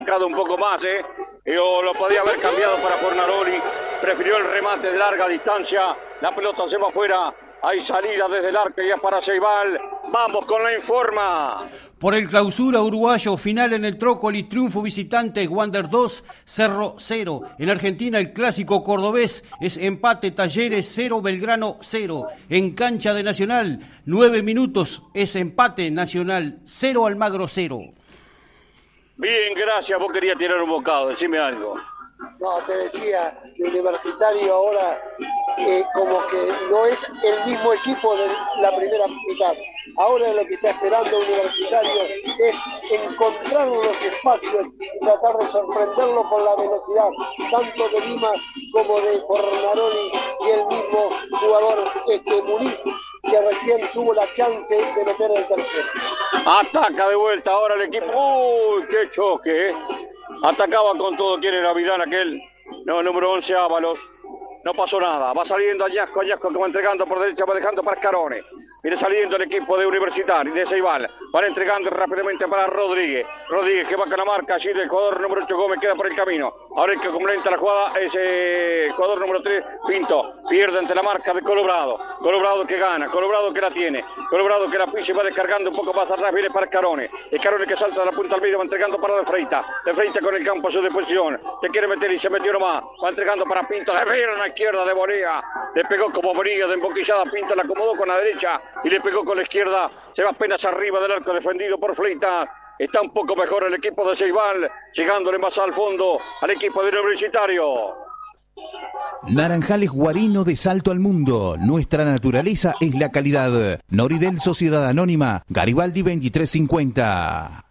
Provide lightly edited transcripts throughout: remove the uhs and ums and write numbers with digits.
Un poco más, lo podía haber cambiado para Fornaroli. Prefirió el remate de larga distancia. La pelota se va afuera. Hay salida desde el arco y es para Ceibal. Vamos con la informa. Por el clausura uruguayo, final en el Trócoli, triunfo visitante, Wander 2, Cerro 0. En Argentina, el clásico cordobés es empate, Talleres 0, Belgrano 0. En cancha de Nacional, 9 minutos, es empate, Nacional 0, Almagro 0. Bien, gracias. Vos querías tirar un bocado, decime algo. No, te decía que Universitario ahora como que no es el mismo equipo de la primera mitad. Ahora lo que está esperando Universitario es encontrar los espacios y tratar de sorprenderlo con la velocidad, tanto de Lima como de Fornaroli y el mismo jugador Muniz, que recién tuvo la chance de meter el tercero. Ataca de vuelta ahora el equipo. ¡Uy, qué choque! Atacaba con todo. ¿Quién era Vidal aquel? No, número 11 Ábalos. No pasó nada. Va saliendo Añasco que va entregando por derecha, va dejando para Scarone. Viene saliendo el equipo de Universitario y de Ceibal. Van entregando rápidamente para Rodríguez. Rodríguez que va con la marca. Allí el jugador número 8 Gómez queda por el camino. Ahora el que completa la jugada es el jugador número 3 Pinto. Pierde ante la marca de Colobrado. Colobrado que gana. Colobrado que la tiene. Colobrado que la pisa y va descargando un poco más atrás. Viene para Scarone. Scarone que salta de la punta al medio. Va entregando para De Freitas. De Freitas con el campo a su disposición. Se quiere meter y se metió nomás. Va entregando para Pinto. De Vera en la izquierda de Bonilla. Le pegó como Bonilla de emboquillada. Pinto la acomodó con la derecha y le pegó con la izquierda. Se va apenas arriba del arco defendido por Freitas. Está un poco mejor el equipo de Ceibal, llegándole más al fondo al equipo de Universitario. Naranjales Guarino de Salto al Mundo. Nuestra naturaleza es la calidad. Noridel Sociedad Anónima, Garibaldi 2350.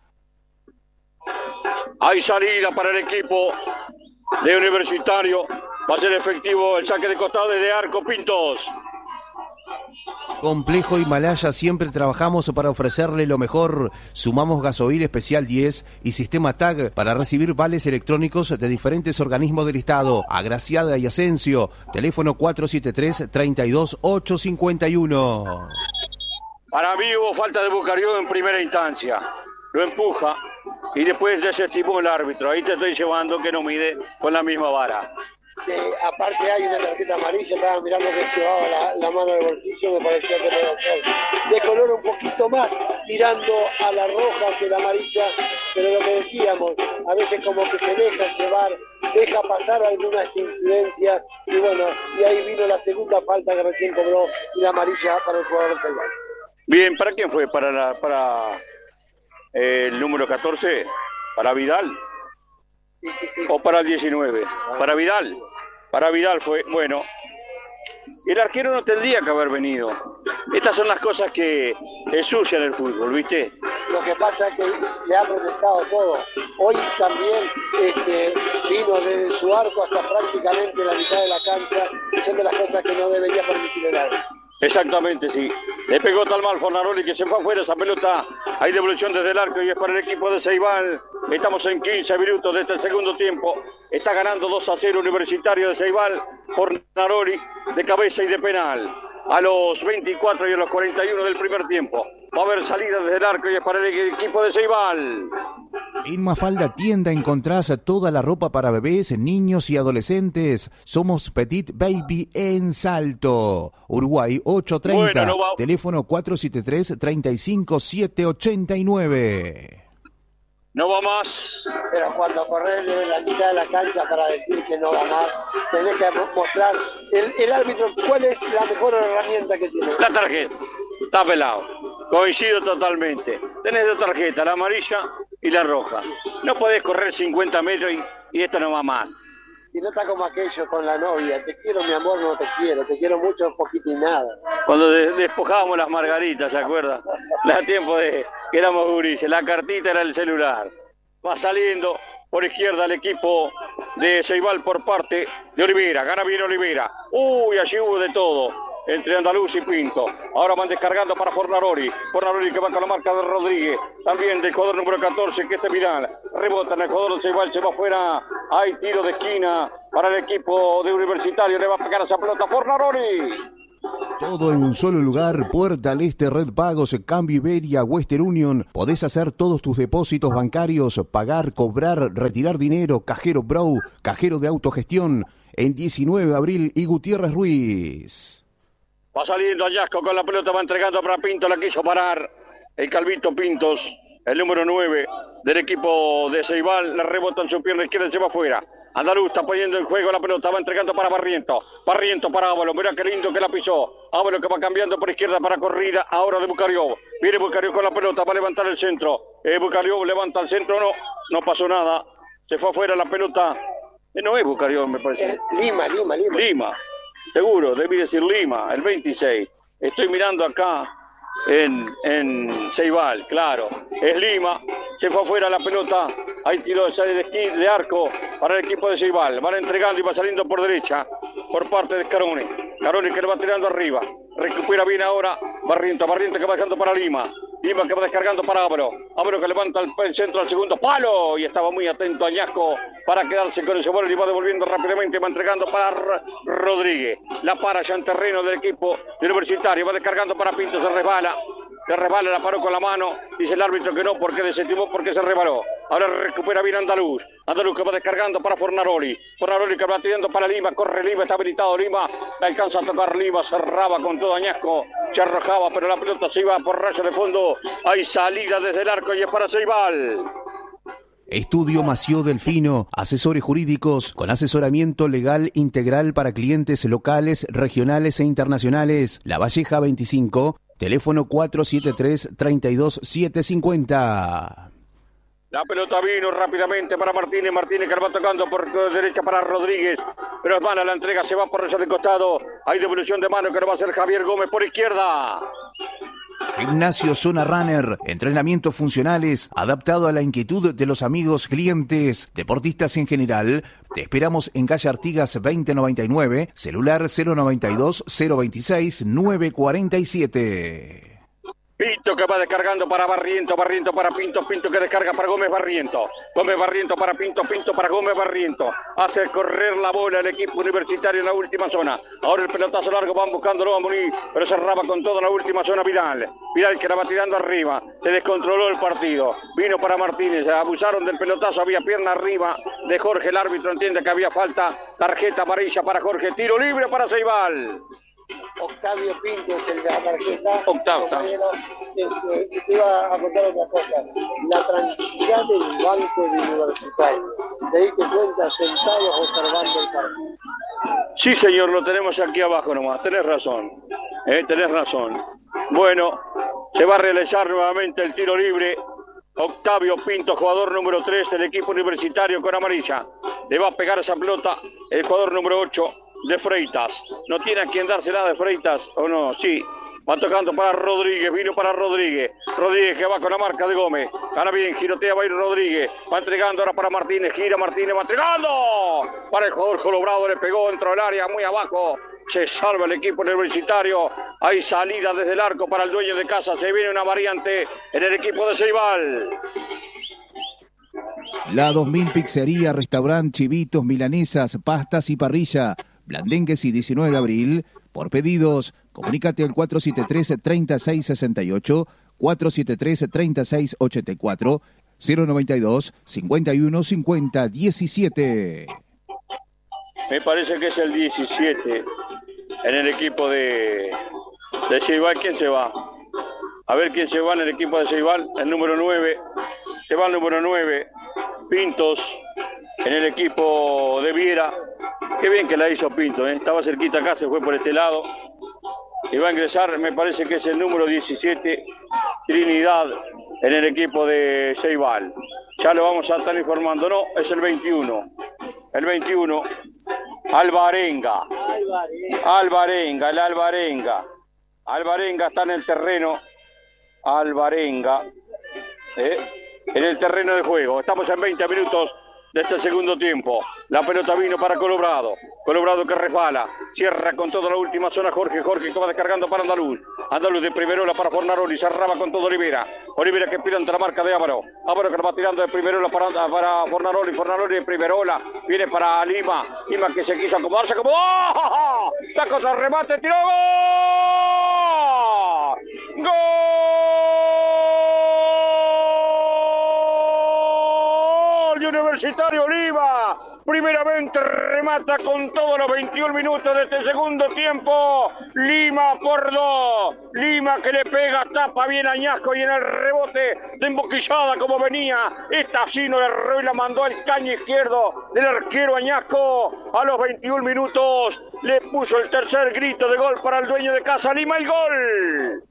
Hay salida para el equipo de Universitario. Va a ser efectivo el saque de costado de arco Pintos. Complejo Himalaya, siempre trabajamos para ofrecerle lo mejor. Sumamos gasoil especial 10 y sistema TAG para recibir vales electrónicos de diferentes organismos del Estado. Agraciada y Asensio, teléfono 473-32851. Para mí hubo falta de Bucario en primera instancia. Lo empuja y después desestimó el árbitro. Ahí te estoy llevando que no mide con la misma vara. Aparte hay una tarjeta amarilla, estaba mirando que llevaba la mano del bolsillo, me parecía que no iba a ser de color un poquito más, tirando a la roja que la amarilla, pero lo que decíamos, a veces como que se deja llevar, deja pasar algunas incidencias, y bueno, y ahí vino la segunda falta que recién cobró, y la amarilla para el jugador del Ceibal. Bien, ¿para quién fue? ¿Para el número 14? ¿Para Vidal? Sí. ¿O para el 19? Para Vidal. Para Vidal fue, bueno, el arquero no tendría que haber venido. Estas son las cosas que ensucian el fútbol, ¿viste? Lo que pasa es que le ha protestado todo. Hoy también vino desde su arco hasta prácticamente la mitad de la cancha, y son de las cosas que no debería permitir el árbitro. Exactamente, sí. Le pegó tal mal Fornaroli que se fue afuera esa pelota. Hay devolución desde el arco y es para el equipo de Ceibal. Estamos en 15 minutos de este segundo tiempo. Está ganando 2-0 Universitario de Ceibal. Fornaroli de cabeza y de penal. A los 24 y a los 41 del primer tiempo. Va a haber salida desde el arco y es para el equipo de Ceibal. En Mafalda Tienda encontrás toda la ropa para bebés, niños y adolescentes. Somos Petit Baby en Salto. Uruguay 830, bueno, no teléfono 473-35789. No va más. Pero cuando corres de la mitad de la cancha para decir que no va más, tenés que mostrar el árbitro cuál es la mejor herramienta que tiene. La tarjeta. Está pelado. Coincido totalmente. Tenés dos tarjetas, la amarilla y la roja. No podés correr 50 metros y esto no va más. Y no está como aquello con la novia. Te quiero, mi amor, no te quiero mucho, poquito y nada. Cuando despojábamos las margaritas, ¿se acuerda? La tiempo de que éramos gurises. La cartita era el celular. Va saliendo por izquierda el equipo de Ceibal por parte de Olivera. Gana bien Olivera. Uy, allí hubo de todo entre Andaluz y Pinto. Ahora van descargando para Fornaroli. Fornaroli que va con la marca de Rodríguez. También del jugador número 14, que es Vidal. Rebota en el jugador de Ceibal, se va afuera. Hay tiro de esquina para el equipo de Universitario. Le va a pegar esa pelota Fornaroli. Todo en un solo lugar, Puerta al Este, Red Pagos, Cambio Iberia, Western Union. Podés hacer todos tus depósitos bancarios, pagar, cobrar, retirar dinero, cajero Bro, cajero de autogestión, en 19 de abril y Gutiérrez Ruiz. Va saliendo Añasco con la pelota, va entregando para Pinto, la quiso parar el Calvito Pintos, el número 9 del equipo de Ceibal, la rebota en su pierna izquierda y se va afuera. Andaluz está poniendo en juego la pelota, va entregando para Barriento para Ábalo, mirá qué lindo que la pisó, Ábalo que va cambiando por izquierda para corrida, ahora de Bucarió, viene Bucarió con la pelota, va a levantar el centro, Bucarió levanta el centro, no pasó nada, se fue afuera la pelota, no es Bucarió me parece. Lima, seguro, debí decir Lima, el 26, estoy mirando acá en Ceibal, claro, es Lima, se fue afuera la pelota, hay tiro de arco para el equipo de Ceibal, van entregando y va saliendo por derecha, por parte de Scaroni que le va tirando arriba, recupera bien ahora Barriento que va dejando para Lima que va descargando para Ábalo que levanta el centro al segundo palo y estaba muy atento Añasco para quedarse con ese bola y va devolviendo rápidamente, va entregando para Rodríguez, la para ya en terreno del equipo Universitario, va descargando para Pinto, se resbala, la paró con la mano, dice el árbitro que no, porque desentimó, porque se resbaló. Ahora recupera bien Andaluz que va descargando para Fornaroli que va tirando para Lima, corre Lima, está habilitado Lima, alcanza a tocar Lima, cerraba con todo Añasco, se arrojaba, pero la pelota se iba por raya de fondo, hay salida desde el arco y es para Ceibal. Estudio Mació Delfino, asesores jurídicos con asesoramiento legal integral para clientes locales, regionales e internacionales. La Valleja 25, teléfono 473-32750. La pelota vino rápidamente para Martínez que la va tocando por derecha para Rodríguez, pero es mala la entrega, se va por ese de costado, hay devolución de mano que lo va a hacer Javier Gómez por izquierda. Gimnasio Zona Runner, entrenamientos funcionales, adaptado a la inquietud de los amigos, clientes, deportistas en general. Te esperamos en calle Artigas 2099, celular 092-026-947. Pinto que va descargando para Barriento para Pinto que descarga para Gómez Barriento para Pinto para Gómez Barriento, hace correr la bola el equipo universitario en la última zona, ahora el pelotazo largo, van buscándolo a Muní, pero cerraba con todo en la última zona Vidal que la va tirando arriba, se descontroló el partido, vino para Martínez, abusaron del pelotazo, había pierna arriba de Jorge, el árbitro entiende que había falta, tarjeta amarilla para Jorge, tiro libre para Ceibal. Octavio Pinto es el de la tarjeta. Octavio. Te iba a contar otra cosa. La tranquilidad del banco de Universitario. ¿Te diste cuenta sentados observando el partido? Sí, señor, lo tenemos aquí abajo nomás. Tenés razón. Bueno, se va a realizar nuevamente el tiro libre. Octavio Pinto, jugador número 3 del equipo universitario con amarilla. Le va a pegar esa pelota el jugador número 8. De Freitas, no tiene a quien dársela de Freitas, o no, sí, va tocando para Rodríguez, vino para Rodríguez que va con la marca de Gómez, gana bien, girotea, va a ir Rodríguez, va entregando ahora para Martínez, gira Martínez, va entregando, para el jugador Colobrado, le pegó dentro del área, muy abajo, se salva el equipo universitario, hay salida desde el arco para el dueño de casa, se viene una variante en el equipo de Ceibal. La 2000 Pizzería, Restaurant, Chivitos, Milanesas, Pastas y Parrilla. Blandengues y 19 de abril. Por pedidos, comunícate al 473-3668, 473-3684, 092-5150-17. Me parece que es el 17 en el equipo de Ceibal. ¿Quién se va? A ver quién se va en el equipo de Ceibal. El número 9. Se va el número 9. Pintos en el equipo de Viera. Qué bien que la hizo Pinto, ¿eh? Estaba cerquita acá, se fue por este lado. Y va a ingresar, me parece que es el número 17, Trinidad, en el equipo de Ceibal. Ya lo vamos a estar informando. No, es el 21. El 21, Alvarenga. El Alvarenga está en el terreno. En el terreno de juego. Estamos en 20 minutos de este segundo tiempo. La pelota vino para Colorado. Colorado que resbala. Cierra con toda la última zona Jorge. Jorge que va descargando para Andaluz. Andaluz de Primerola para Fornaroli. Cerraba con todo Olivera. Olivera que pide ante la marca de Ávaro. Ávaro que lo va tirando de Primerola para Fornaroli. Fornaroli de Primerola. Viene para Lima. Lima que se quiso acomodarse. ¡Oh! Saca otro remate. ¡Tiró! ¡Gol! ¡Gol! Universitario Lima, primeramente remata con todos los 21 minutos de este segundo tiempo. Lima por 2. Lima que le pega, tapa bien a Añasco y en el rebote de emboquillada como venía. Esta sí no le erró y la mandó al caño izquierdo del arquero Añasco. A los 21 minutos le puso el tercer grito de gol para el dueño de casa Lima. El gol.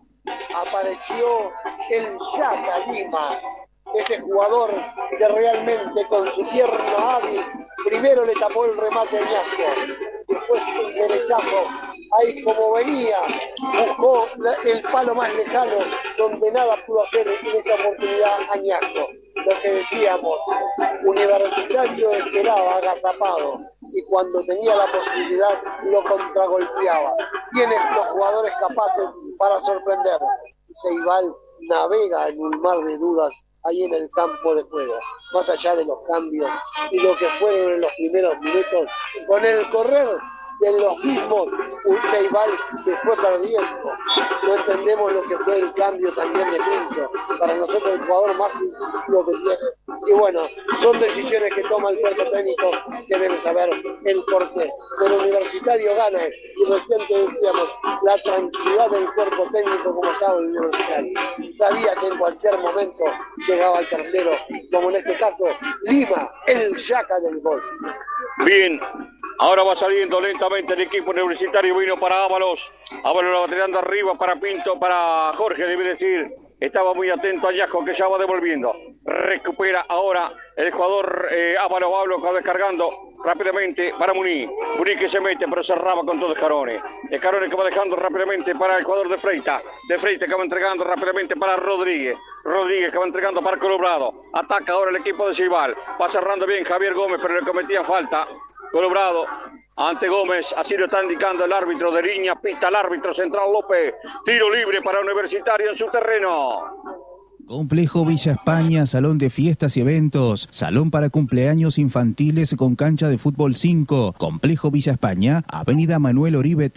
Apareció el Chaca Lima. Ese jugador que realmente con su pierna hábil primero le tapó el remate a Añasco, después el derechazo, ahí como venía, buscó el palo más lejano donde nada pudo hacer en esta oportunidad Añasco. Lo que decíamos, Universitario esperaba agazapado y cuando tenía la posibilidad lo contragolpeaba. Tiene los jugadores capaces para sorprender. Ceibal navega en un mar de dudas ahí en el campo de juego, más allá de los cambios y lo que fueron en los primeros minutos, con el correr de los mismos, Ceibal se fue perdiendo. No entendemos lo que fue el cambio también de Pinto, para nosotros el jugador más lo que tiene. Y bueno, son decisiones que toma el cuerpo técnico que debe saber el porqué. Pero Universitario gana, y recién te decíamos, la tranquilidad del cuerpo técnico como estaba el Universitario. Sabía que en cualquier momento llegaba el tercero, como en este caso, Lima, el Chaca del gol. Bien. Ahora va saliendo lentamente el equipo Universitario, vino para Ábalos. Ábalos lo va tirando arriba para Pinto, para Jorge, debe decir. Estaba muy atento a Añasco que ya va devolviendo. Recupera ahora el jugador Ábalos que va descargando rápidamente para Muní. Muní que se mete, pero cerraba con todo Escarone. Escarone que va dejando rápidamente para el jugador de Freita. De Freita que va entregando rápidamente para Rodríguez. Rodríguez que va entregando para Colorado. Ataca ahora el equipo de Ceibal. Va cerrando bien Javier Gómez, pero le cometía falta. Colorado ante Gómez, así lo está indicando el árbitro de línea, pita el árbitro central López, tiro libre para Universitario en su terreno. Complejo Villa España, salón de fiestas y eventos, salón para cumpleaños infantiles con cancha de fútbol 5. Complejo Villa España, Avenida Manuel Oribe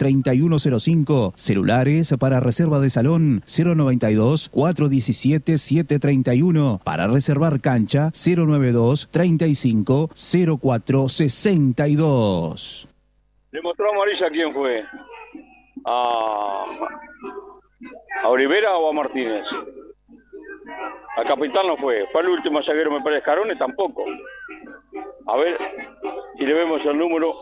3105. Celulares para reserva de salón 092-417-731. Para reservar cancha 092-35-0462. Le mostró amarilla quién fue. ¿A Olivera o a Martínez? Al capitán no fue. Fue el último zaguero, me parece. Carone tampoco. A ver si le vemos el número.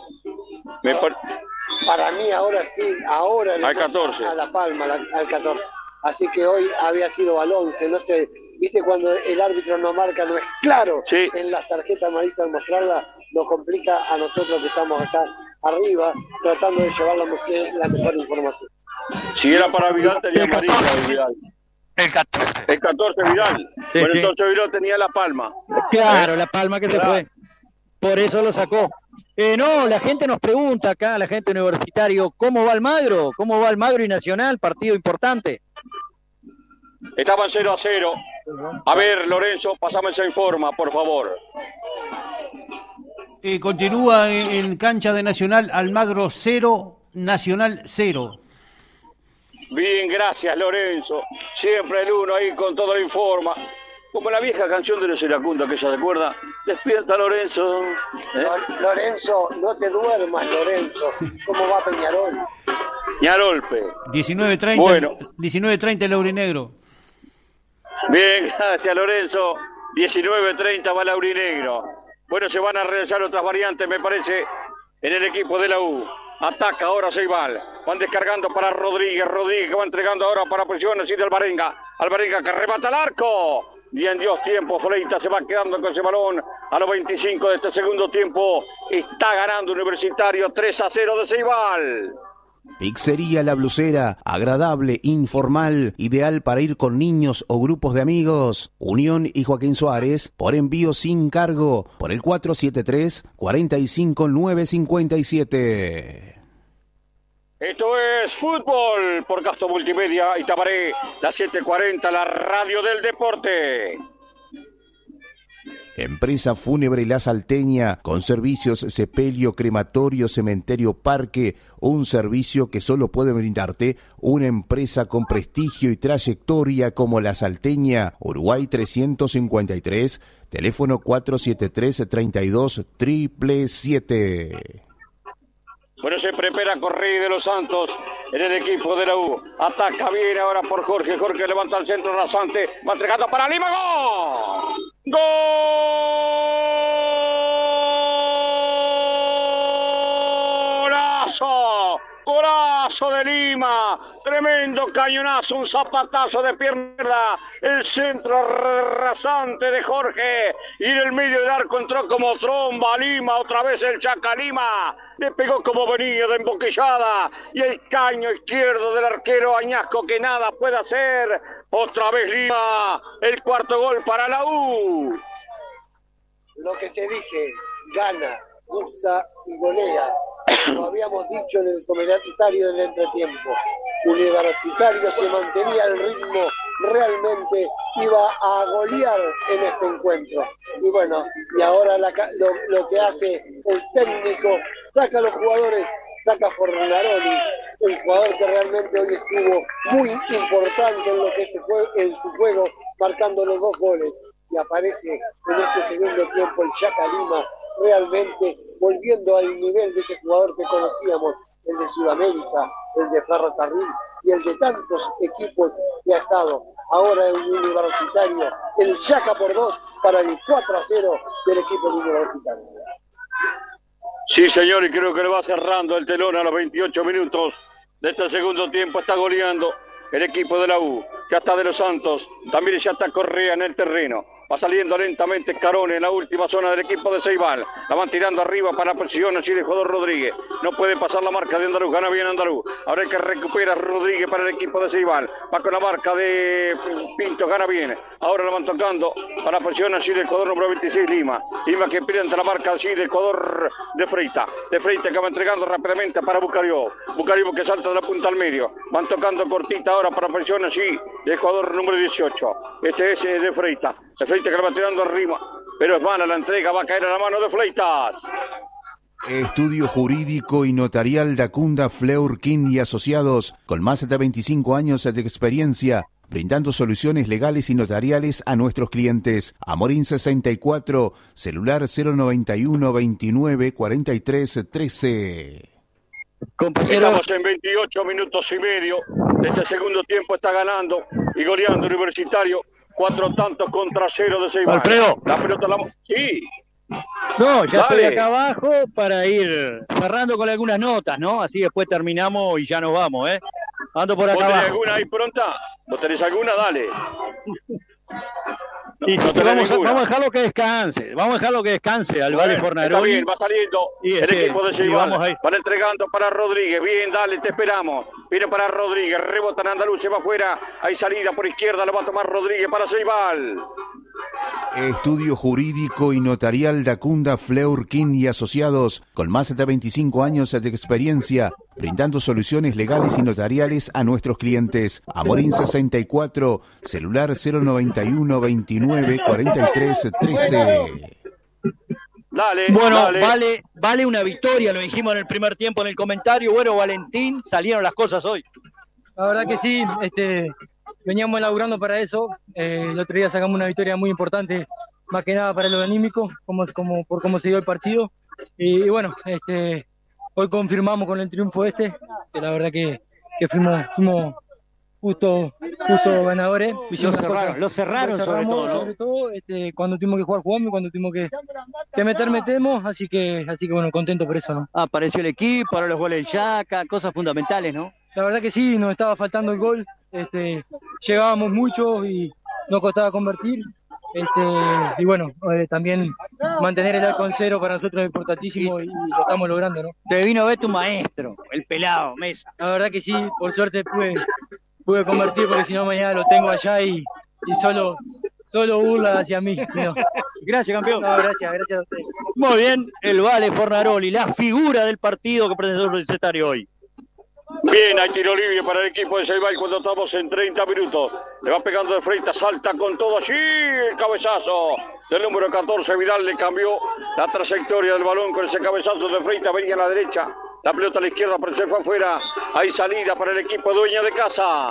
Para mí ahora sí, ahora al 14. A La Palma, al 14. Así que hoy había sido al 11, no sé. Viste cuando el árbitro no marca, no es claro. Sí. En las tarjetas amarillas al mostrarla, nos complica a nosotros que estamos acá arriba, tratando de llevar la mejor información. Si era para Vidal, tenía amarilla Vidal. El 14. El 14 Vidal. Sí, Bueno, sí. entonces Vidal tenía La Palma. Claro, La Palma que se fue. Por eso lo sacó. No, la gente nos pregunta acá, la gente Universitario, ¿cómo va Almagro? ¿Cómo va Almagro y Nacional? Partido importante. Estaban 0-0. A ver, Lorenzo, pasame esa informa, por favor. Continúa en cancha de Nacional, Almagro 0, Nacional 0. Bien, gracias, Lorenzo. Siempre el uno ahí con todo la informa. Como la vieja canción de los Iracundos, que se recuerda. Despierta, Lorenzo. Lorenzo, no te duermas, Lorenzo. ¿Cómo va Peñarol? Ñarolpe. 19:30, Bueno. 19:30 el Laurinegro. Bien, gracias, Lorenzo. 19:30 va Laurinegro. Bueno, se van a realizar otras variantes, me parece, en el equipo de la U. Ataca ahora Ceibal. Van descargando para Rodríguez. Rodríguez que va entregando ahora para presión así de Alvarenga. Alvarenga que remata al arco. Bien, Dios, tiempo. Freita se va quedando con ese balón a los 25 de este segundo tiempo. Está ganando Universitario 3-0 de Ceibal. Pizzería La Blusera, agradable, informal, ideal para ir con niños o grupos de amigos. Unión y Joaquín Suárez, por envío sin cargo, por el 473-45957. Esto es fútbol por Gasto Multimedia y Tabaré, la 740, la radio del deporte. Empresa Fúnebre La Salteña, con servicios sepelio, crematorio, cementerio, parque, un servicio que solo puede brindarte una empresa con prestigio y trayectoria como La Salteña, Uruguay 353, teléfono 473-32-777. Bueno, se prepara Correa de los Santos en el equipo de la U. Ataca bien ahora por Jorge. Jorge levanta el centro rasante. Va entregando para Lima. ¡Gol! ¡Golazo! Golazo de Lima, tremendo cañonazo, un zapatazo de pierna, el centro rasante de Jorge, y en el medio del arco entró como tromba Lima, otra vez el Chaca Lima, le pegó como venía de emboquillada, y el caño izquierdo del arquero Añasco que nada puede hacer, otra vez Lima, el cuarto gol para la U. Lo que se dice, gana, gusta y golea. Lo habíamos dicho en el comentario del entretiempo. Universitario se mantenía el ritmo, realmente iba a golear en este encuentro. Y bueno, y ahora lo que hace el técnico, saca a los jugadores, saca a Fornaroli, el jugador que realmente hoy estuvo muy importante en lo que se fue en su juego, marcando los 2 goles. Y aparece en este segundo tiempo el Chaca Lima, realmente volviendo al nivel de ese jugador que conocíamos, el de Sudamérica, el de Ferrocarril y el de tantos equipos que ha estado ahora en Universitario, el Chaca por 2 para el 4-0 del equipo Universitario. Sí, señor, y creo que le va cerrando el telón a los 28 minutos de este segundo tiempo. Está goleando el equipo de la U, ya está de los Santos, también ya está Correa en el terreno. Va saliendo lentamente Carone en la última zona del equipo de Ceibal. La van tirando arriba para la presión así de jugador Rodríguez. No puede pasar la marca de Andaluz. Gana bien Andaluz. Ahora hay que recuperar Rodríguez para el equipo de Ceibal. Va con la marca de Pinto. Gana bien. Ahora la van tocando para la presión así del jugador número 26 Lima. Lima que pierde la marca así del jugador de Freita. De Freita que va entregando rápidamente para Bucario. Bucario que salta de la punta al medio. Van tocando cortita ahora para la presión así del jugador número 18. Este es de Freita. De Fleitas que le va tirando arriba, pero es vana la entrega, va a caer a la mano de Fleitas. Estudio Jurídico y Notarial Dacunda Fleurkin y Asociados, con más de 25 años de experiencia, brindando soluciones legales y notariales a nuestros clientes. Amorín 64, celular 091 29 43 13. Estamos en 28 minutos y medio de este segundo tiempo, está ganando y goleando Universitario. 4 tantos contra 0 de Ceibal. Alfredo. La pelota Sí. No, ya Dale. estoy acá abajo para ir cerrando con algunas notas, ¿no? Así después terminamos y ya nos vamos, ¿eh? Ando por acá ¿Vos tenés abajo. alguna ahí pronta? ¿Vos tenés alguna? Dale. Sí, no tenés vamos a ninguna. dejarlo que descanse. Vamos a dejarlo que descanse al Vale Está Fornaroli. bien, va saliendo Y el equipo de y Ceibal. vamos ahí. Van entregando para Rodríguez. Bien, dale, te esperamos. Viene para Rodríguez. Rebota en Andaluz, se va afuera. Hay salida por izquierda, lo va a tomar Rodríguez para Ceibal. Estudio Jurídico y Notarial Dacunda Fleurkin y Asociados, con más de 25 años de experiencia, brindando soluciones legales y notariales a nuestros clientes. Amorín 64, celular 091 29 43 13. Dale, Bueno, dale. vale una victoria, lo dijimos en el primer tiempo en el comentario. Bueno, Valentín, salieron las cosas hoy. La verdad que sí, veníamos elaborando para eso. El otro día sacamos una victoria muy importante, más que nada para lo anímico, por cómo se dio el partido. Y bueno, hoy confirmamos con el triunfo que la verdad que fuimos justo ganadores. Lo cerraron sobre todo, cuando tuvimos que jugar jugamos y cuando tuvimos que meter metemos, así que bueno, contento por eso, ¿no? Apareció el equipo, ahora los goles del Chaca, cosas fundamentales, ¿no? La verdad que sí, nos estaba faltando el gol, llegábamos mucho y nos costaba convertir Y bueno, también mantener el arco en cero para nosotros es importantísimo y lo estamos logrando, ¿no? Te vino a ver tu maestro, el pelado, Mesa. La verdad que sí, por suerte pude convertir porque si no mañana lo tengo allá y solo burla hacia mí. Si no. Gracias, campeón. No, gracias a ustedes. Muy bien, el Vale Fornaroli, la figura del partido que presentó el recetario hoy. Bien, hay tiro libre para el equipo de Ceibal cuando estamos en 30 minutos. Le va pegando de frente, salta con todo allí. El cabezazo del número 14, Vidal, le cambió la trayectoria del balón con ese cabezazo de frente. Venía a la derecha, la pelota a la izquierda, pero se fue afuera. Hay salida para el equipo dueño de casa.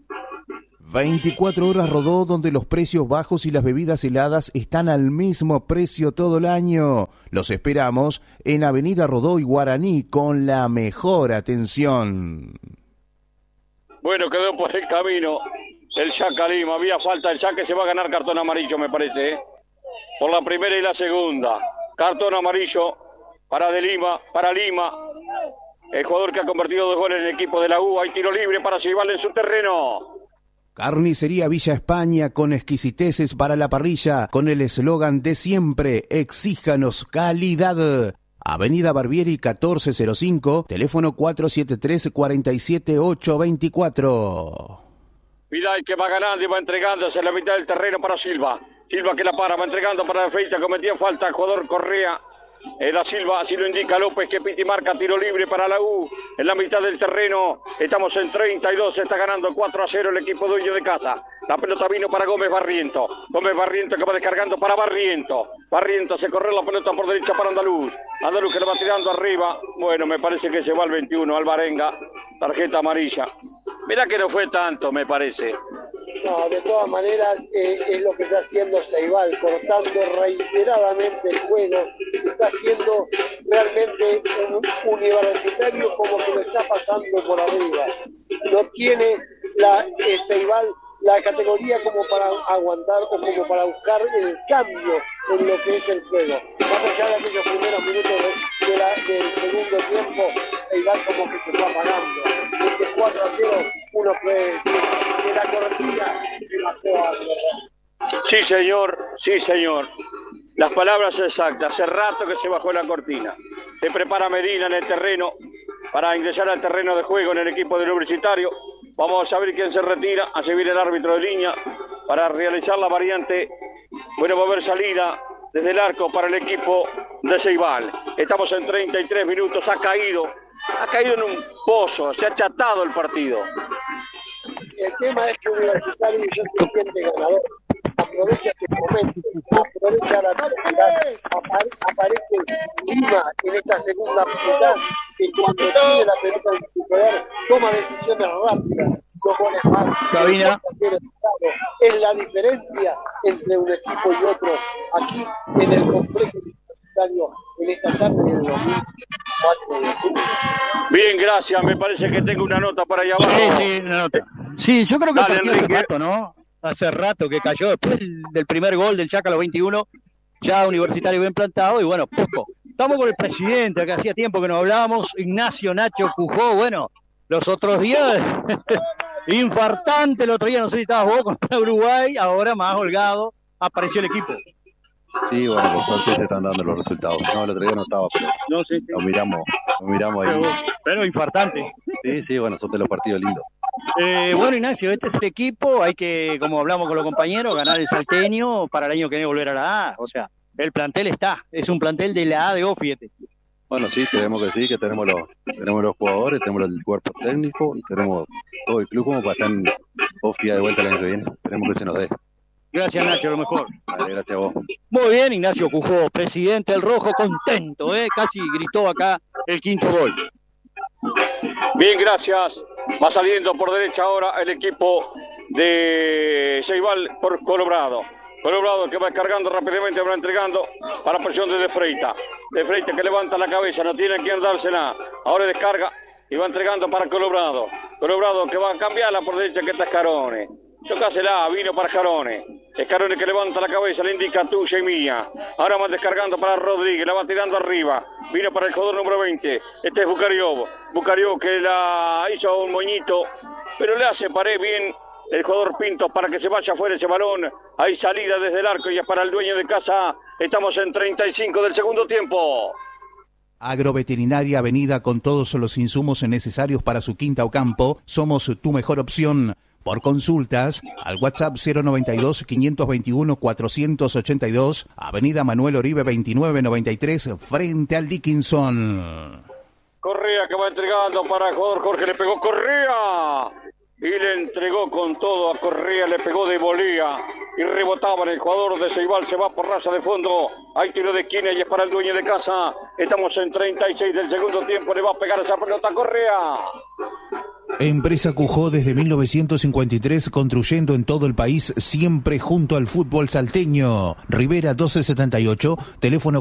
24 horas Rodó, donde los precios bajos y las bebidas heladas están al mismo precio todo el año. Los esperamos en Avenida Rodó y Guaraní con la mejor atención. Bueno, quedó por el camino el Chaca Lima. Había falta el Chaca, se va a ganar cartón amarillo, me parece, ¿eh? Por la primera y la segunda. Cartón amarillo para Lima. El jugador que ha convertido 2 goles en el equipo de la U. Hay tiro libre para Ceibal en su terreno. Carnicería Villa España, con exquisiteces para la parrilla, con el eslogan de siempre: exíjanos calidad. Avenida Barbieri 1405, teléfono 473-47824. Vidal que va ganando y va entregándose en la mitad del terreno para Silva. Silva que la para, va entregando para la frente, cometía falta el jugador Correa. Era Silva, así lo indica López, que piti marca tiro libre para la U en la mitad del terreno. Estamos en 32, está ganando 4-0 el equipo dueño de casa. La pelota vino para Gómez Barriento. Gómez Barriento que va descargando para Barriento. Barriento se corre la pelota por derecha para Andaluz. Andaluz que le va tirando arriba. Bueno, me parece que se va al 21, Alvarenga. Tarjeta amarilla. Mirá que no fue tanto, me parece. No, de todas maneras es lo que está haciendo Ceibal, cortando reiteradamente el juego. Está haciendo realmente un Universitario como que lo está pasando por arriba. No tiene Ceibal la categoría como para aguantar o como para buscar el cambio en lo que es el juego. Más allá de aquellos primeros minutos del segundo tiempo, Ceibal como que se está apagando. Este 4-0 uno puede decir que la cortina se bajó a cerrar. Sí, señor. Las palabras exactas. Hace rato que se bajó la cortina. Se prepara Medina en el terreno para ingresar al terreno de juego en el equipo del Universitario. Vamos a ver quién se retira. Así viene el árbitro de línea para realizar la variante. Bueno, va a haber salida desde el arco para el equipo de Ceibal. Estamos en 33 minutos. Ha caído en un pozo. Se ha achatado el partido. El tema es que Universitario es un cliente ganador. Aprovecha este momento, aprovecha la velocidad, aparece Lima en esta segunda mitad, y cuando tiene la pelota en su poder, toma decisiones rápidas, los goles más. Cabina. Es la diferencia entre un equipo y otro, aquí en el complejo universitario, en esta tarde del 2004 de octubre. Bien, gracias. Me parece que tengo una nota para allá abajo. Sí, una nota. Sí, yo creo que Dale, el partido hace Enrique. rato, ¿no? Hace rato que cayó después del primer gol del Chaca a los 21, ya Universitario bien plantado y bueno, poco. Estamos con el presidente, que hacía tiempo que no hablábamos, Ignacio Nacho Cujó, bueno, los otros días, infartante, el otro día no sé si estabas vos contra Uruguay, ahora más holgado, apareció el equipo. Sí, bueno, por suerte se están dando los resultados. No, el otro día no estaba, pero No, sí, lo miramos ahí. pero infartante. Sí, bueno, son de los partidos lindos. Bueno, Ignacio, este es el equipo, hay que, como hablamos con los compañeros, ganar el salteño para el año que viene volver a la A. O sea, el plantel está, es un plantel de la A de O, fíjate. Bueno, sí, creemos que sí, que tenemos los jugadores, tenemos el cuerpo técnico, tenemos todo el club como para estar en Ofia de vuelta el año que viene. Esperemos que se nos dé. Gracias, Nacho, lo mejor. Vale, gracias a vos. Muy bien, Ignacio Cujó, presidente del Rojo, contento, casi gritó acá el quinto gol. Bien, gracias. Va saliendo por derecha ahora el equipo de Ceibal por Colobrado. Colobrado que va cargando rápidamente, va entregando para presión de Freitas. De Freitas que levanta la cabeza, no tiene quien dársela. Ahora descarga y va entregando para Colobrado. Colobrado que va a cambiarla por derecha, que está Escarone. Tocásela, vino para Escarone. Escarone que levanta la cabeza, le indica tuya y mía. Ahora va descargando para Rodríguez, la va tirando arriba. Vino para el jugador número 20. Este es Bucarió. Bucarió que la hizo un moñito, pero le hace pared bien el jugador Pinto para que se vaya fuera ese balón. Hay salida desde el arco y es para el dueño de casa. Estamos en 35 del segundo tiempo. Agroveterinaria Avenida, con todos los insumos necesarios para su quinta o campo. Somos tu mejor opción. Por consultas, al WhatsApp 092-521-482, Avenida Manuel Oribe 2993, frente al Dickinson. Correa que va entregando para el jugador Jorge, le pegó Correa y le entregó con todo a Correa, le pegó de volea y rebotaba en el jugador de Ceibal, se va por raza de fondo, hay tiro de esquina y es para el dueño de casa. Estamos en 36 del segundo tiempo, le va a pegar esa pelota a Correa. Empresa Cujó desde 1953, construyendo en todo el país, siempre junto al fútbol salteño. Rivera 1278, teléfono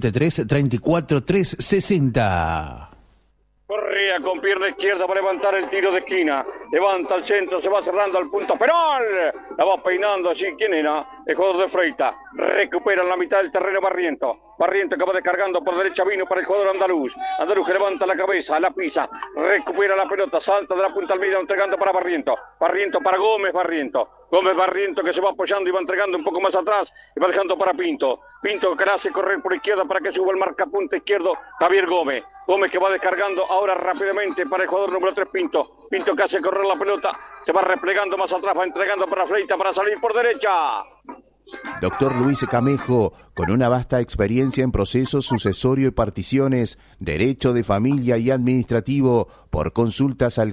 473-34360. Correa con pierna izquierda para levantar el tiro de esquina. Levanta al centro, se va cerrando al punto penal. La va peinando allí. ¿Quién era? El jugador de Freita. Recupera en la mitad del terreno Barriento. Barriento que va descargando por derecha, vino para el jugador andaluz. Andaluz que levanta la cabeza, la pisa. Recupera la pelota, salta de la punta al medio, entregando para Barriento. Barriento para Gómez Barriento. Gómez Barriento que se va apoyando y va entregando un poco más atrás y va dejando para Pinto. Pinto que la hace correr por izquierda para que suba el marcapunta izquierdo Javier Gómez. Gómez que va descargando ahora rápidamente para el jugador número 3 Pinto. Pinto que hace correr la pelota, se va replegando más atrás, va entregando para Freita para salir por derecha. Doctor Luis Camejo, con una vasta experiencia en procesos sucesorio y particiones, derecho de familia y administrativo, por consultas al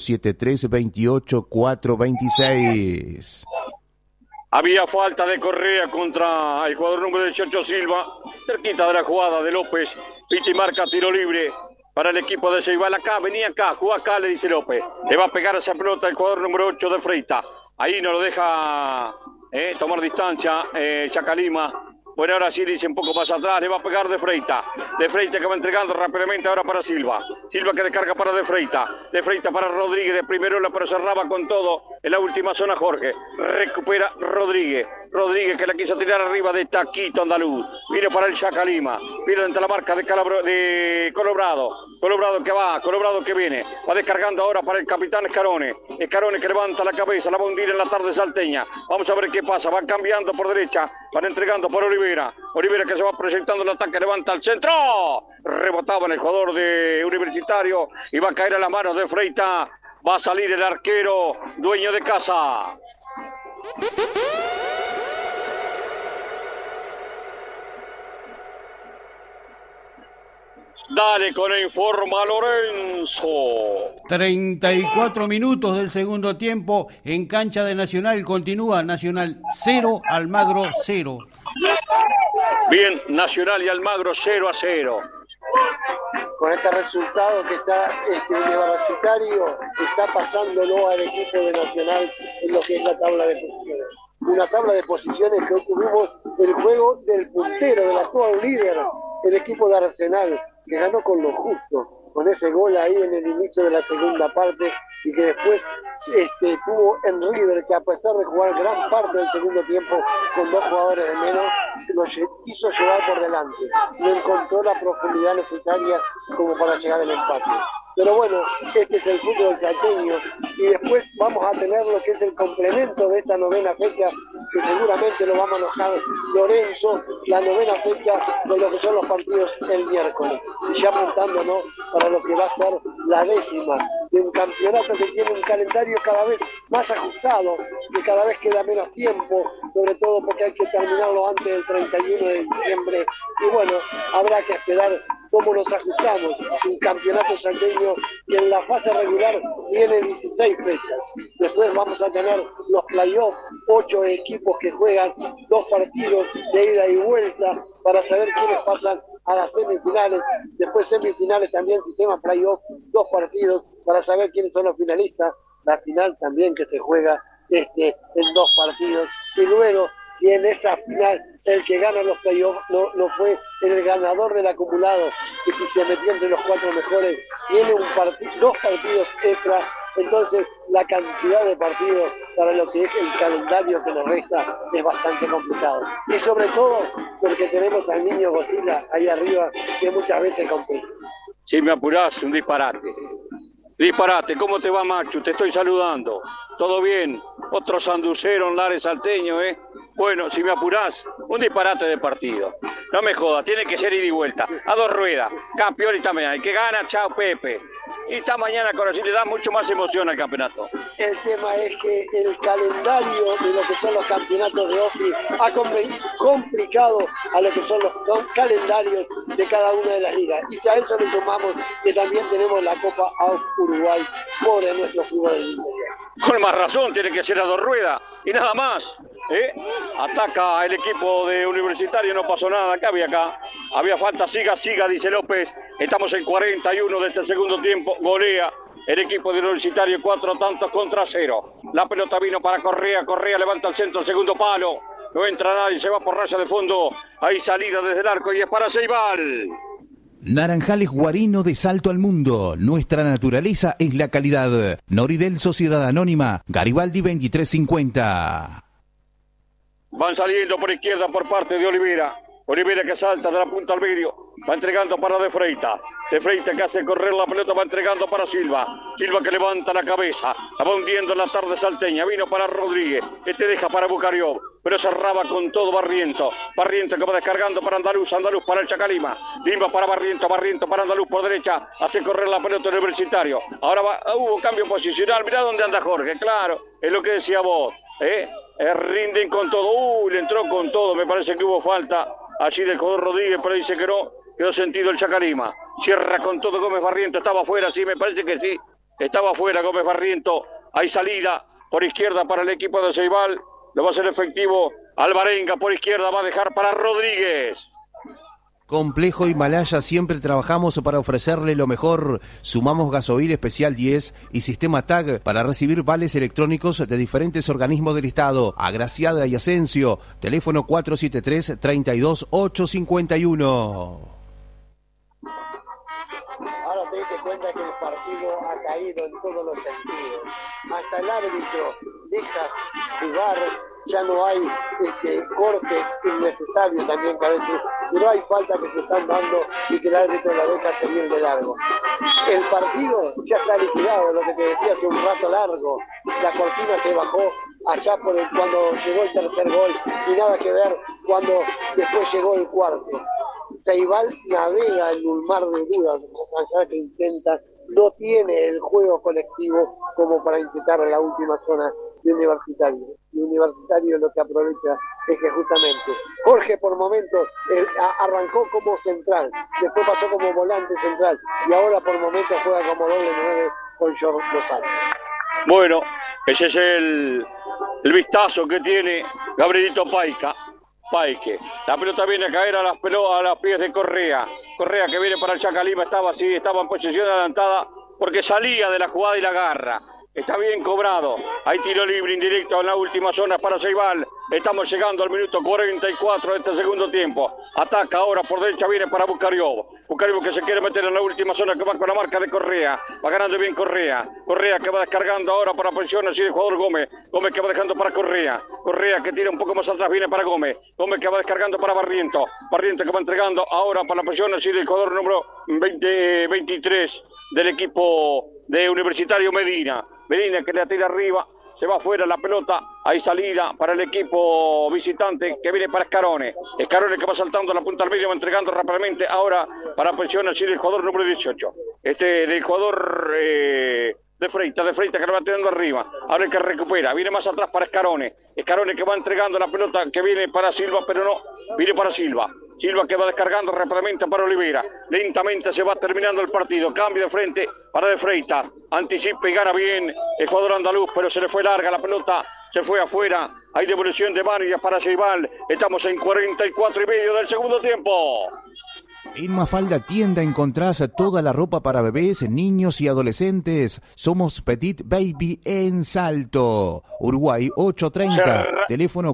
473-28-426. Había falta de Correa contra el jugador número 18 Silva, cerquita de la jugada de López. Piti marca tiro libre para el equipo de Ceibal. Acá, venía acá, jugá acá, le dice López. Le va a pegar esa pelota el jugador número 8 de Freita. Ahí no lo deja tomar distancia Chacalima. Bueno, ahora sí dice un poco más atrás, le va a pegar de Freita. De Freita que va entregando rápidamente ahora para Silva. Silva que descarga para de Freita. De Freita para Rodríguez, de Primerola, pero cerraba con todo en la última zona Jorge. Recupera Rodríguez. Rodríguez que la quiso tirar arriba de Taquito andaluz. Viene para el Chacalima. Viene entre la marca de Colobrado. Colobrado que va, Colobrado que viene. Va descargando ahora para el capitán Escarone. Escarone que levanta la cabeza, la va a hundir en la tarde salteña. Vamos a ver qué pasa. Van cambiando por derecha. Van entregando por Olivera. Olivera que se va presentando el ataque, levanta al centro. Rebotaba en el jugador de Universitario y va a caer a las manos de Freita. Va a salir el arquero, dueño de casa. Dale con el informa Lorenzo. 34 minutos del segundo tiempo en cancha de Nacional. Continúa Nacional 0, Almagro 0. Bien, Nacional y Almagro 0-0. Con este resultado que está Universitario, está pasándolo al equipo de Nacional en lo que es la tabla de posiciones. Una tabla de posiciones que hoy tuvimos el juego del puntero, del actual líder, el equipo de Arsenal, que ganó con lo justo, con ese gol ahí en el inicio de la segunda parte, y que después tuvo en River, que a pesar de jugar gran parte del segundo tiempo con 2 jugadores de menos, lo hizo llevar por delante, no encontró la profundidad necesaria como para llegar al empate. Pero bueno, este es el fútbol salteño, y después vamos a tener lo que es el complemento de esta novena fecha, que seguramente lo va a manejar Lorenzo, la novena fecha de lo que son los partidos el miércoles, y ya apuntándonos para lo que va a ser la 10ª de un campeonato que tiene un calendario cada vez más ajustado, que cada vez queda menos tiempo, sobre todo porque hay que terminarlo antes del 31 de diciembre, y bueno, habrá que esperar cómo nos ajustamos. Un campeonato salteño que en la fase regular tiene 16 fechas. Después vamos a tener los playoffs, 8 equipos que juegan 2 partidos de ida y vuelta para saber quiénes pasan a las semifinales. Después semifinales también, sistema playoff, 2 partidos para saber quiénes son los finalistas. La final también que se juega en 2 partidos. Y luego, si en esa final el que gana los playoffs no fue el ganador del acumulado, que si se metió entre los 4 mejores, tiene 2 partidos extra. Entonces la cantidad de partidos para lo que es el calendario que nos resta es bastante complicado. Y sobre todo porque tenemos al niño Godzilla ahí arriba, que muchas veces complica. Si me apurás, un disparate. Disparate, ¿cómo te va, Machu? Te estoy saludando. ¿Todo bien? Otro sanducero en Lares Salteño, ¿eh? Bueno, si me apurás, un disparate de partido. No me jodas, tiene que ser ida y vuelta. A dos ruedas. Campeón y también. El que gana, chao, Pepe. Y esta mañana con así le da mucho más emoción al campeonato. El tema es que el calendario de lo que son los campeonatos de OFI ha complicado a lo que son los calendarios de cada una de las ligas. Y si a eso le sumamos que también tenemos la Copa AUF Uruguay por nuestro fútbol del interior. Con más razón, tiene que ser a dos ruedas y nada más. Ataca el equipo de Universitario, no pasó nada, había falta, siga, dice López. Estamos en 41 de este segundo tiempo, golea el equipo de Universitario 4-0. La pelota vino para Correa levanta el centro, el segundo palo, no entra nadie, se va por raya de fondo, hay salida desde el arco y es para Ceibal. Naranjales Guarino de Salto al Mundo. Nuestra naturaleza es la calidad. Noridel Sociedad Anónima, Garibaldi 2350. Van saliendo por izquierda por parte de Olivera. Olivera que salta de la punta al medio. Va entregando para De Freitas. De Freitas que hace correr la pelota, va entregando para Silva. Silva que levanta la cabeza. La va hundiendo en la tarde salteña. Vino para Rodríguez. Este deja para Bucarió. Pero cerraba con todo Barriento. Barriento que va descargando para Andaluz. Andaluz para el Chacalima. Lima para Barriento. Barriento para Andaluz por derecha. Hace correr la pelota Universitario. Ahora hubo cambio posicional. Mirá dónde anda Jorge. Claro, es lo que decía vos. Rinden con todo. Le entró con todo. Me parece que hubo falta allí del jugador Rodríguez, pero dice que no. Quedó sentido el Chacalima. Cierra con todo Gómez Barriento. Estaba afuera, sí, me parece que sí. Estaba afuera Gómez Barriento. Hay salida por izquierda para el equipo de Ceibal. Lo va a hacer efectivo Alvarenga por izquierda. Va a dejar para Rodríguez. Complejo Himalaya, siempre trabajamos para ofrecerle lo mejor. Sumamos gasoil especial 10 y sistema TAG para recibir vales electrónicos de diferentes organismos del Estado. Agraciada y Asensio, teléfono 473-32851. Ahora te diste cuenta que el partido ha caído en todos los sentidos. Hasta el árbitro deja jugar, ya no hay cortes innecesarios también que a veces, pero hay faltas que se están dando y que el árbitro la deja seguir de largo. El partido ya está liquidado, lo que te decía hace un rato largo. La cortina se bajó allá cuando llegó el tercer gol y nada que ver cuando después llegó el cuarto. Ceibal navega en un mar de dudas, allá que intenta, no tiene el juego colectivo como para intentar la última zona de Universitario. Y Universitario lo que aprovecha es que justamente Jorge por momentos arrancó como central, después pasó como volante central y ahora por momentos juega como doble 9 con George Lozano. Bueno, ese es el vistazo que tiene Gabrielito Paike. La pelota viene a caer a los pies de Correa. Correa que viene para el Chacalima, estaba en posición adelantada porque salía de la jugada y la agarra. Está bien cobrado. Hay tiro libre indirecto en la última zona para Ceibal. Estamos llegando al minuto 44 de este segundo tiempo. Ataca ahora por derecha, viene para Bucarió. Bucarió que se quiere meter en la última zona, que va con la marca de Correa. Va ganando bien Correa. Correa que va descargando ahora para posición así el jugador Gómez. Gómez que va dejando para Correa. Correa que tira un poco más atrás, viene para Gómez. Gómez que va descargando para Barriento. Barriento que va entregando ahora para la posición así del jugador número 23 del equipo de Universitario Medina. Medina que le tira arriba, se va afuera la pelota, hay salida para el equipo visitante que viene para Escarone. Escarone que va saltando a la punta al medio, va entregando rápidamente ahora para posición así del jugador número 18. Del jugador de Freitas que lo va tirando arriba. Ahora el que recupera, viene más atrás para Escarone. Escarone que va entregando la pelota que viene para Silva, pero no, viene para Silva. Silva que va descargando rápidamente para Olivera. Lentamente se va terminando el partido. Cambio de frente para De Freitas. Anticipa y gana bien el jugador andaluz, pero se le fue larga la pelota. Se fue afuera. Hay devolución de María para Ceibal. Estamos en 44 y medio del segundo tiempo. En Mafalda Tienda encontrás toda la ropa para bebés, niños y adolescentes. Somos Petit Baby en Salto. Uruguay 830. Teléfono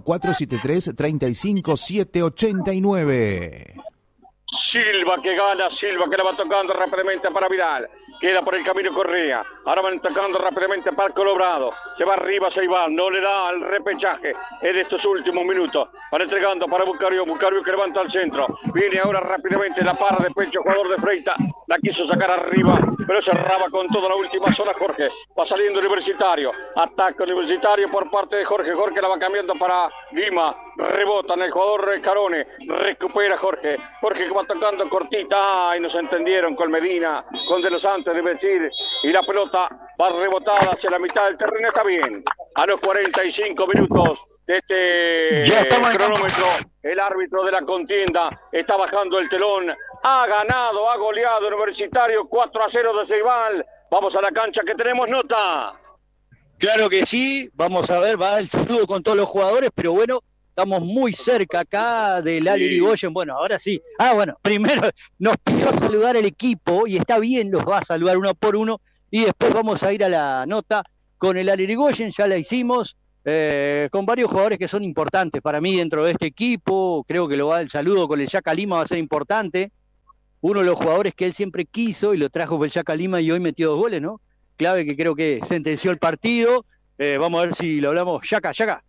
473-35789. Silva que gana, Silva que la va tocando rápidamente para Vidal. Queda por el camino Correa. Ahora van atacando rápidamente Parque Lobrado. Se va arriba Ceibal, no le da al repechaje en estos últimos minutos. Van entregando para Bucario que levanta al centro. Viene ahora rápidamente la para de pecho, jugador de Freita. La quiso sacar arriba, pero cerraba con toda la última zona Jorge. Va saliendo Universitario. Ataca Universitario por parte de Jorge. Jorge la va cambiando para Lima. Rebota en el jugador Carone. Recupera Jorge. Jorge que va tocando cortita. Ay, no se entendieron con Medina, con De los Santos, debe decir. Y la pelota va rebotada hacia la mitad del terreno. Está bien. A los 45 minutos de este cronómetro, el árbitro de la contienda está bajando el telón. Ha ganado, ha goleado Universitario 4-0 de Ceibal. Vamos a la cancha que tenemos nota. Claro que sí, vamos a ver, va el saludo con todos los jugadores, pero bueno, estamos muy cerca acá del Ali Irigoyen. Bueno, ahora sí. Bueno, primero nos pidió saludar el equipo y está bien, los va a saludar uno por uno y después vamos a ir a la nota con el Ali Irigoyen, ya la hicimos, con varios jugadores que son importantes para mí dentro de este equipo. Creo que el saludo con el Yaca Lima va a ser importante. Uno de los jugadores que él siempre quiso y lo trajo fue el Yaca Lima y hoy metió 2 goles, ¿no? Clave que creo que sentenció el partido. Vamos a ver si lo hablamos. Yaca,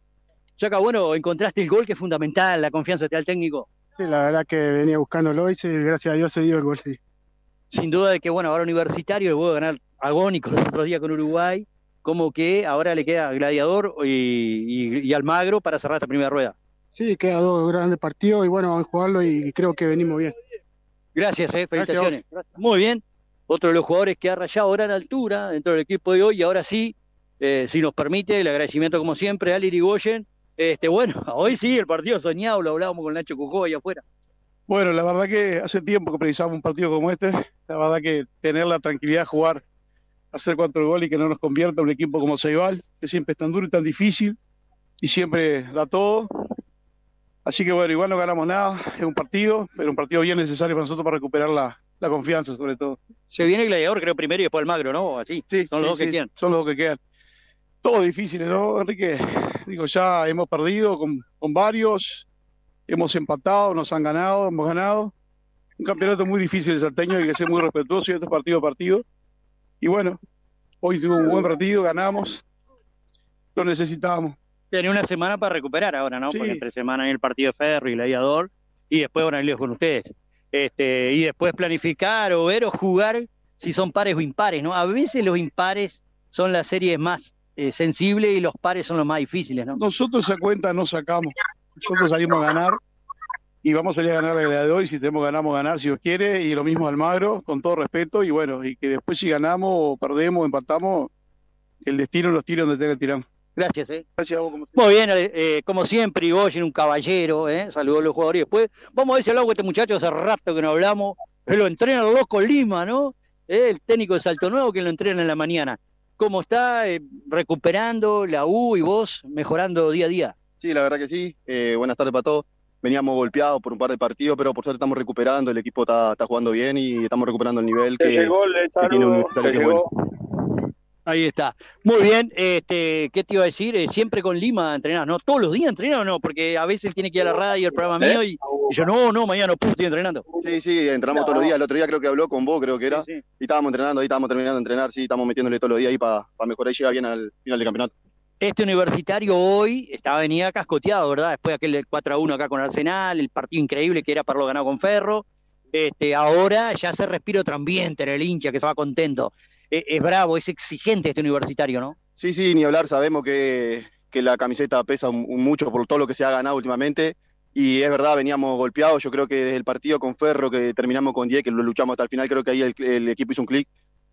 bueno, encontraste el gol que es fundamental, la confianza te da el técnico. Sí, la verdad que venía buscándolo y gracias a Dios se dio el gol, sí. Sin duda de que, bueno, ahora Universitario le pudo ganar agónico los otros días con Uruguay, como que ahora le queda Gladiador y Almagro para cerrar esta primera rueda. Sí, queda 2 grandes partidos y bueno, vamos a jugarlo y creo que venimos bien. Gracias, felicitaciones. Gracias. Muy bien. Otro de los jugadores que ha rayado gran altura dentro del equipo de hoy, y ahora sí, si nos permite, el agradecimiento como siempre a Ali Irigoyen. Bueno, hoy sí, el partido soñado, lo hablábamos con Nacho Cujó ahí afuera. Bueno, la verdad que hace tiempo que precisamos un partido como este. La verdad que tener la tranquilidad de jugar, hacer 4 goles y que no nos convierta un equipo como Ceibal, que siempre es tan duro y tan difícil y siempre da todo. Así que bueno, igual no ganamos nada, es un partido, pero un partido bien necesario para nosotros para recuperar la confianza sobre todo. Se viene el Gladiador, creo, primero y después Almagro, ¿no? Así, sí, son los dos que quedan. Son los dos que quedan. Todo difícil, ¿no, Enrique? Digo, ya hemos perdido con varios, hemos empatado, nos han ganado, hemos ganado. Un campeonato muy difícil el salteño, hay que ser muy respetuoso y esto es partido a partido. Y bueno, hoy tuvo un buen partido, ganamos, lo necesitábamos. Tiene una semana para recuperar ahora, ¿no? Sí. Porque entre semana hay el partido de Ferro y Gladiador, y después van a ir con ustedes. Y después planificar o ver o jugar si son pares o impares, ¿no? A veces los impares son las series más sensibles y los pares son los más difíciles, ¿no? Nosotros esa cuenta no sacamos, nosotros salimos a ganar y vamos a salir a ganar el Gladiador y si tenemos ganar si Dios quiere, y lo mismo Almagro, con todo respeto, y bueno, y que después si ganamos o perdemos o empatamos, el destino nos tira donde tenga que tirar. Gracias, Gracias a vos. Muy bien, como siempre, Irigoyen, un caballero, saludó a los jugadores. Y después, vamos a ver si hablamos con este muchacho, hace rato que no hablamos, lo entrena el Loco Lima, ¿no? El técnico de Salto Nuevo que lo entrena en la mañana. ¿Cómo está recuperando la U y vos mejorando día a día? Sí, la verdad que sí. Buenas tardes para todos. Veníamos golpeados por un par de partidos, pero por suerte estamos recuperando, el equipo está jugando bien y estamos recuperando el nivel que tiene Universitario, que es bueno. Ahí está. Muy bien, ¿qué te iba a decir? Siempre con Lima entrenás, ¿no? ¿Todos los días entrenás o no? Porque a veces tiene que ir a la radio, el programa mío, y yo, no, mañana no puedo, estoy entrenando. Sí, entrenamos todos los días. El otro día creo que habló con vos, creo que era, sí. Y estábamos entrenando, ahí estábamos terminando de entrenar, sí, estamos metiéndole todos los días ahí para mejorar y llegar bien al final del campeonato. Este Universitario hoy venía cascoteado, ¿verdad? Después de aquel 4-1 acá con Arsenal, el partido increíble que era para lo ganado con Ferro. Ahora ya se respira otro ambiente en el hincha, que se va contento. Es bravo, es exigente este Universitario, ¿no? Sí, ni hablar, sabemos que la camiseta pesa mucho por todo lo que se ha ganado últimamente, y es verdad, veníamos golpeados. Yo creo que desde el partido con Ferro, que terminamos con 10, que lo luchamos hasta el final, creo que ahí el equipo hizo un clic,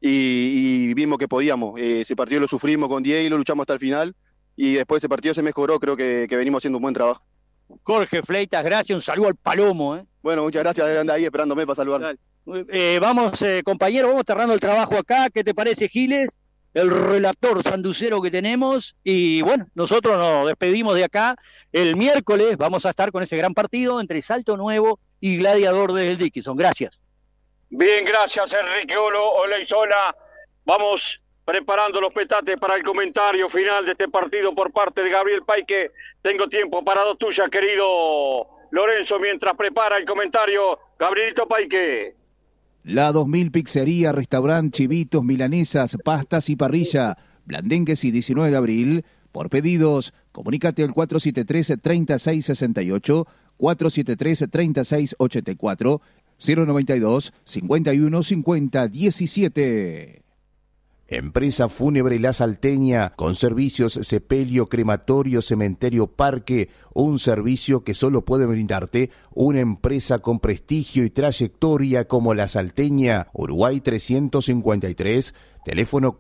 y vimos que podíamos. Ese partido lo sufrimos con 10 y lo luchamos hasta el final, y después ese partido se mejoró, creo que venimos haciendo un buen trabajo. Jorge Fleitas, gracias, un saludo al Palomo, Bueno, muchas gracias, anda ahí esperándome para saludar. Vamos, compañero, vamos cerrando el trabajo acá. ¿Qué te parece, Giles? El relator sanducero que tenemos. Y bueno, nosotros nos despedimos de acá. El miércoles vamos a estar con ese gran partido entre Salto Nuevo y Gladiador desde el Dickinson. Gracias. Bien, gracias, Enrique Olaizola. Vamos preparando los petates para el comentario final de este partido por parte de Gabriel Paique. Tengo tiempo para dos tuyas, querido Lorenzo, mientras prepara el comentario Gabrielito Paique. La 2000 Pizzería, Restaurant, Chivitos, Milanesas, Pastas y Parrilla. Blandengues y 19 de abril. Por pedidos, comunícate al 473-3668, 473-3684, 092-5150-17. Empresa Fúnebre La Salteña, con servicios sepelio, crematorio, cementerio, parque, un servicio que solo puede brindarte una empresa con prestigio y trayectoria como La Salteña, Uruguay 353, teléfono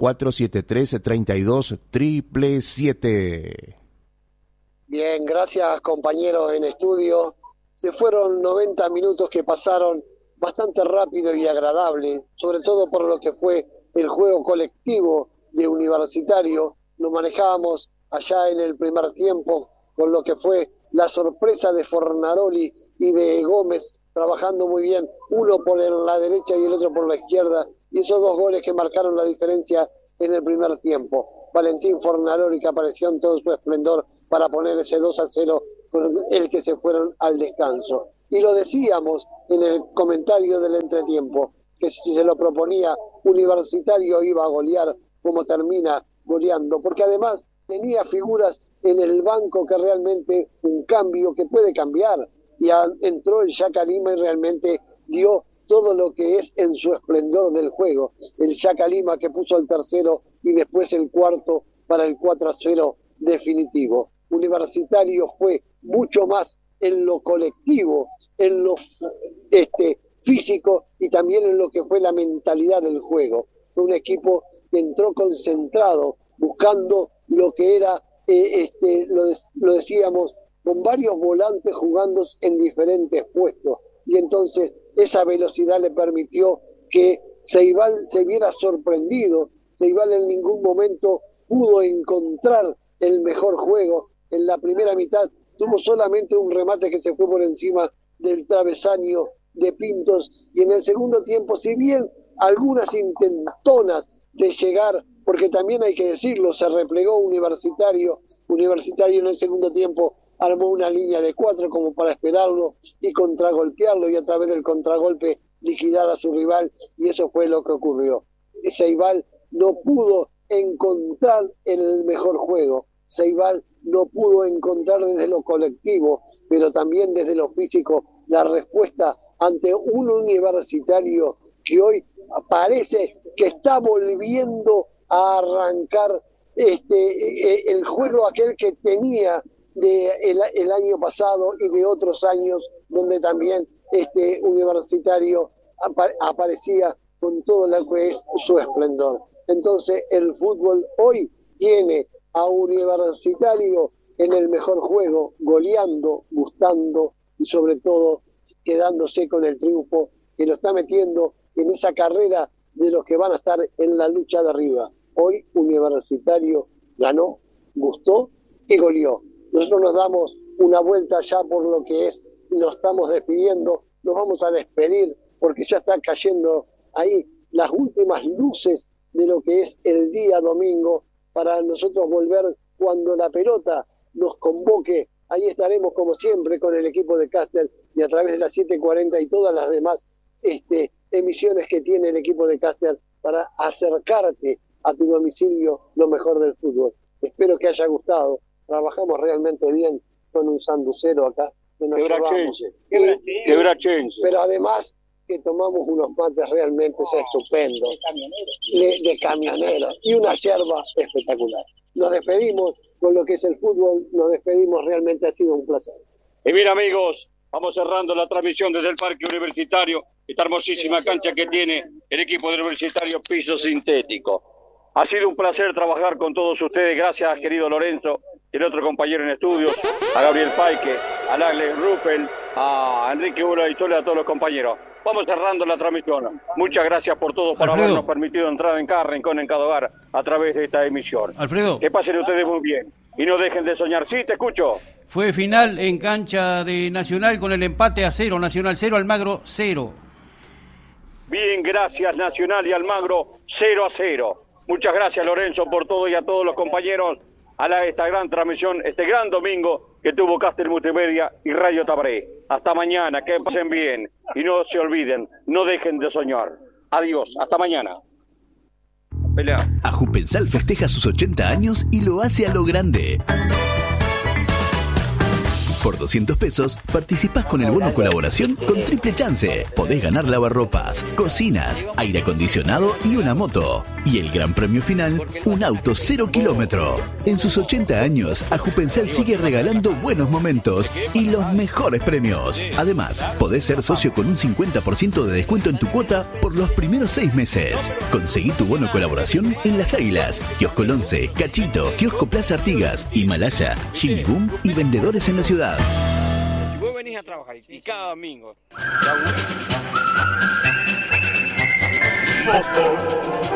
473-32-777. Bien, gracias compañeros en estudio. Se fueron 90 minutos que pasaron bastante rápido y agradable, sobre todo por lo que fue el juego colectivo de Universitario. Lo manejábamos allá en el primer tiempo con lo que fue la sorpresa de Fornaroli y de Gómez, trabajando muy bien, uno por la derecha y el otro por la izquierda, y esos dos goles que marcaron la diferencia en el primer tiempo. Valentín Fornaroli, que apareció en todo su esplendor para poner ese 2-0 con el que se fueron al descanso. Y lo decíamos en el comentario del entretiempo, que si se lo proponía Universitario iba a golear como termina goleando, porque además tenía figuras en el banco que realmente un cambio que puede cambiar, y entró el Yaka Lima y realmente dio todo lo que es en su esplendor del juego. El Yaka Lima que puso el tercero y después el cuarto para el 4-0 definitivo. Universitario fue mucho más en lo colectivo, en lo físico y también en lo que fue la mentalidad del juego. Fue un equipo que entró concentrado, buscando lo que era, lo decíamos, con varios volantes jugando en diferentes puestos. Y entonces esa velocidad le permitió que Ceibal se viera sorprendido. Ceibal en ningún momento pudo encontrar el mejor juego. En la primera mitad tuvo solamente un remate que se fue por encima del travesaño de Pintos, y en el segundo tiempo, si bien algunas intentonas de llegar, porque también hay que decirlo, se replegó Universitario en el segundo tiempo armó una línea de 4 como para esperarlo y contragolpearlo, y a través del contragolpe liquidar a su rival, y eso fue lo que ocurrió. Ceibal no pudo encontrar el mejor juego, Ceibal no pudo encontrar desde lo colectivo, pero también desde lo físico, la respuesta ante un Universitario que hoy parece que está volviendo a arrancar el juego aquel que tenía el año pasado y de otros años, donde también Universitario aparecía con todo lo que es su esplendor. Entonces el fútbol hoy tiene a Universitario en el mejor juego, goleando, gustando y sobre todo quedándose con el triunfo, que lo está metiendo en esa carrera de los que van a estar en la lucha de arriba. Hoy Universitario ganó, gustó y goleó. Nosotros nos damos una vuelta ya por lo que es, nos estamos despidiendo, nos vamos a despedir porque ya están cayendo ahí las últimas luces de lo que es el día domingo, para nosotros volver cuando la pelota nos convoque. Ahí estaremos como siempre con el equipo de Caster y a través de las 7:40 y todas las demás emisiones que tiene el equipo de Caster para acercarte a tu domicilio lo mejor del fútbol. Espero que haya gustado. Trabajamos realmente bien con un sanducero acá. Quebrachense. Pero además que tomamos unos mates realmente estupendos. De camionero. Y una yerba espectacular. Nos despedimos con lo que es el fútbol, nos despedimos, realmente ha sido un placer. Y bien amigos, vamos cerrando la transmisión desde el Parque Universitario, esta hermosísima cancha que tiene el equipo del Universitario, piso sintético. Ha sido un placer trabajar con todos ustedes, gracias querido Lorenzo, el otro compañero en estudios, a Gabriel Paique, a Alex Ruppel, a Enrique Ura y Sole, a todos los compañeros. Vamos cerrando la transmisión. Muchas gracias por todo, por habernos permitido entrar en cada rincón, en cada hogar, a través de esta emisión. Alfredo. Que pasen ustedes muy bien. Y no dejen de soñar. Sí, te escucho. Fue final en cancha de Nacional con el empate a 0. Nacional 0, Almagro 0. Bien, gracias Nacional y Almagro 0-0. Muchas gracias Lorenzo por todo y a todos los compañeros a esta gran transmisión, este gran domingo que tuvo Caster Multimedia y Radio Tabaré. Hasta mañana, que pasen bien y no se olviden, no dejen de soñar. Adiós, hasta mañana. Pelea. Ajupensal festeja sus 80 años y lo hace a lo grande. Por 200 pesos participás con el bono colaboración con triple chance. Podés ganar lavarropas, cocinas, aire acondicionado y una moto. Y el gran premio final, un auto 0 kilómetro. En sus 80 años, Ajupensal sigue regalando buenos momentos y los mejores premios. Además, podés ser socio con un 50% de descuento en tu cuota por los primeros 6 meses. Conseguí tu bono colaboración en Las Águilas, Kiosco 11, Cachito, Kiosco Plaza Artigas, Himalaya, Jim Boom y vendedores en la ciudad. Si vos venís a trabajar y cada domingo